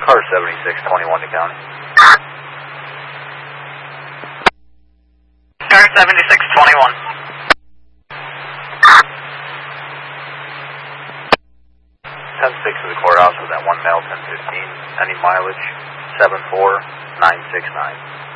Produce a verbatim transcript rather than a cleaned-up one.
Car seventy-six twenty-one to county. Car seventy-six twenty-one. ten six to the courthouse with that one male ten fifteen. Any mileage? seven four nine six nine.